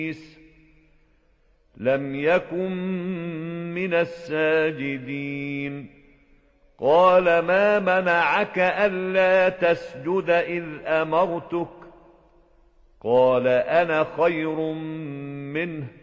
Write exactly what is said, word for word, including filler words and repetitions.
لم يكن من الساجدين قال ما منعك ألا تسجد إذ أمرتك قال أنا خير منه